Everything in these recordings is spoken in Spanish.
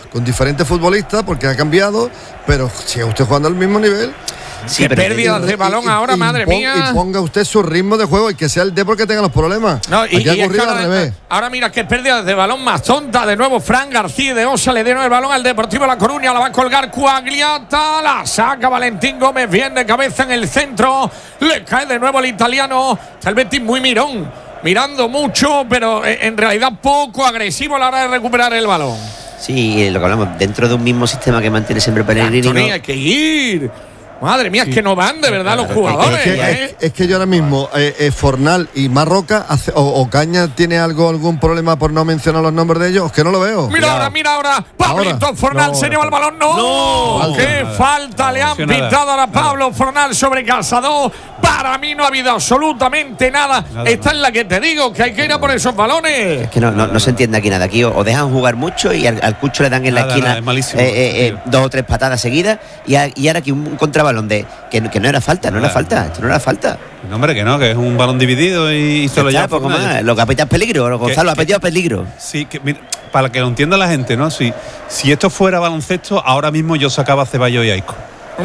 con diferentes futbolistas porque ha cambiado, pero sigue usted jugando al mismo nivel. Sí, qué pérdidas de balón ahora, madre mía. Y ponga usted su ritmo de juego y que sea el Depor que tenga los problemas. No, Aquí ha ocurrido al revés. Ahora mira qué pérdidas de balón más tonta. De nuevo Fran García de Osa le dieron el balón al Deportivo La Coruña. La va a colgar Quagliata. La saca Valentín Gómez bien de cabeza en el centro. Le cae de nuevo el italiano. Está el Betis muy mirón. Mirando mucho, pero en realidad poco agresivo a la hora de recuperar el balón. Sí, lo que hablamos, dentro de un mismo sistema que mantiene siempre Pellegrini. Antonio, hay que ir. Madre mía, sí. Es que no van de verdad los jugadores. Es que yo ahora mismo, Fornal y Marroca, Ocaña tiene algún problema por no mencionar los nombres de ellos, es que no lo veo. Mira ahora, Pablito Fornal se lleva el balón. ¡No! ¡Qué falta le han pitado a Pablo Fornal sobre Casado! Para mí no ha habido absolutamente nada. Esta es la que te digo, que hay que ir a por esos balones. Es que no se entiende aquí nada. Aquí o dejan jugar mucho y al Cucho le dan en la esquina dos o tres patadas seguidas y ahora aquí un contrabalón que no era falta, no era falta. No, hombre, que es un balón dividido y se lo lleva. Poco más. Lo que apetita es peligro, Gonzalo, ha pedido peligro. Sí, que mira, para que lo entienda la gente, ¿no? Si esto fuera baloncesto, ahora mismo yo sacaba a Ceballos y a Isco.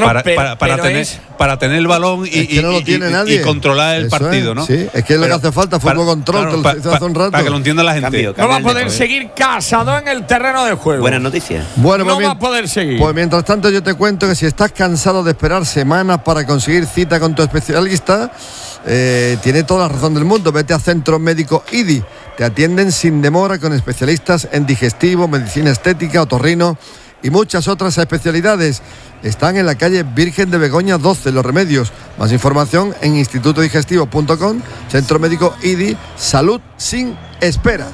Para tener el balón y controlar el partido, ¿no? Sí, es que es lo que hace falta, fútbol control, hace un rato. Para que lo entienda la gente. No va a poder seguir Casado en el terreno de juego. Buenas noticias. Bueno, no va a poder seguir. Pues mientras tanto yo te cuento que si estás cansado de esperar semanas para conseguir cita con tu especialista, tiene toda la razón del mundo. Vete a Centro Médico IDI. Te atienden sin demora con especialistas en digestivo, medicina estética, otorrino y muchas otras especialidades. Están en la calle Virgen de Begoña 12, Los Remedios. Más información en institutodigestivo.com. Centro Médico IDI, salud sin espera.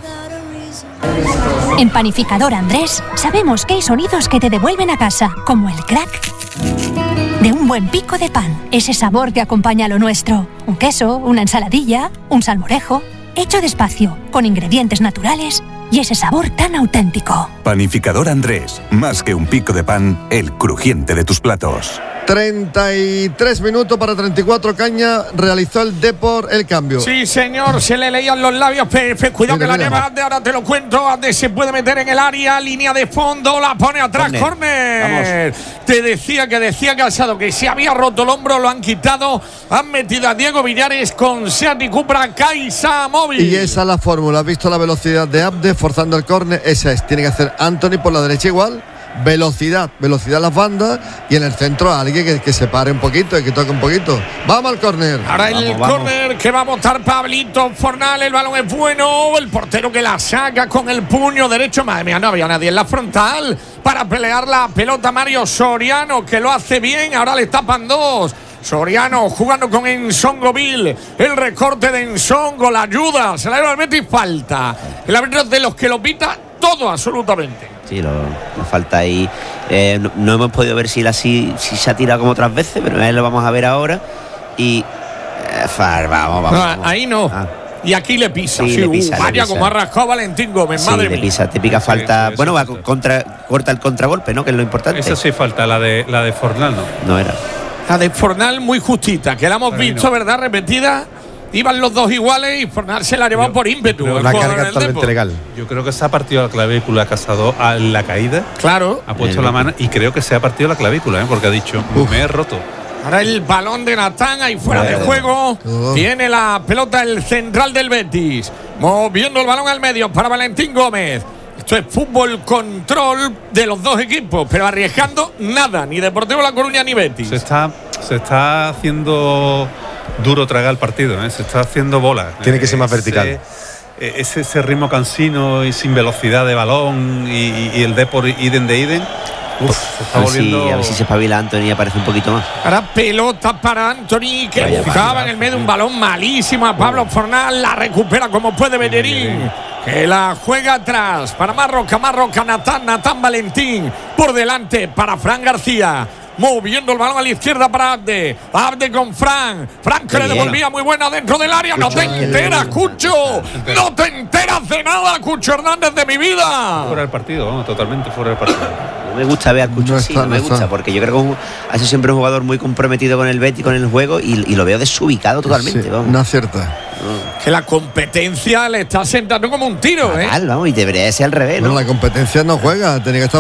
En Panificador Andrés sabemos que hay sonidos que te devuelven a casa, como el crack de un buen pico de pan, ese sabor que acompaña a lo nuestro. Un queso, una ensaladilla, un salmorejo, hecho despacio, con ingredientes naturales y ese sabor tan auténtico. Panificador Andrés, más que un pico de pan, el crujiente de tus platos. 33 minutos para 34. Caña realizó el Depor el cambio. Sí, señor, se le leían los labios. Cuidado que la lleva Abde, ahora te lo cuento. Abde se puede meter en el área, línea de fondo, la pone atrás, córner. Te decía Casado que se había roto el hombro, lo han quitado, han metido a Diego Villares con Seat y Cupra Caixa Móvil. Y esa es la fórmula. ¿Has visto la velocidad de Abde forzando el córner? Esa es, tiene que hacer Anthony por la derecha igual. Velocidad a las bandas y en el centro alguien que se pare un poquito y que toque un poquito. Vamos al córner. Ahora el córner que va a botar Pablito Fornal. El balón es bueno. El portero que la saca con el puño derecho. Madre mía, no había nadie en la frontal para pelear la pelota. Mario Soriano, que lo hace bien. Ahora le tapan dos. Soriano jugando con Ensongoville. El recorte de Ensongo, la ayuda. Se la lleva al Betis, falta. El árbitro de los que lo pita todo absolutamente. Sí, la falta ahí. No hemos podido ver si se ha tirado como otras veces, pero ahí lo vamos a ver ahora. Y. Vamos. Ahí no. Y aquí le pisa. Sí, le pisa. Como ha rascado Valentín Gómez, madre mía. Típica falta. Sí, bueno, corta el contragolpe, ¿no? Que es lo importante. Esa sí falta, la de Fornal, ¿no? No era. La de Fornal muy justita, que la hemos visto, no. ¿Verdad? Repetida. Iban los dos iguales y Fornal se la ha llevado por ímpetu. Una carga totalmente legal. Yo creo que se ha partido la clavícula Casado a la caída. Claro. Ha puesto la mano y creo que se ha partido la clavícula, porque ha dicho, me he roto. Ahora el balón de Natán ahí fuera de juego. Tiene la pelota el central del Betis. Moviendo el balón al medio para Valentín Gómez. Esto es fútbol control de los dos equipos, pero arriesgando nada, ni Deportivo La Coruña ni Betis. Se está haciendo duro tragar el partido, se está haciendo bola. Tiene que ser más vertical. Ese ritmo cansino y sin velocidad de balón y el Depor Iden de Iden. Se está volviendo. A ver si se espabila Anthony y aparece un poquito más. Ahora pelota para Anthony, que buscaba en el medio un balón malísimo a Pablo Fornal. La recupera como puede Bellerín, que la juega atrás para Marroca, Natán Valentín. Por delante para Fran García. Moviendo el balón a la izquierda para Abde con Fran que le devolvía muy buena dentro del área. No te enteras, Cucho. No te enteras de nada, Cucho Hernández, de mi vida. Fuera del partido, totalmente fuera del partido. No me gusta ver a Cucho así, no me gusta, porque yo creo que ha sido siempre un jugador muy comprometido con el Betis, con el juego, y lo veo desubicado totalmente. Sí, no acierta. Que la competencia le está sentando como un tiro, Vamos, y debería ser al revés, ¿no? La competencia no juega, tenía que estar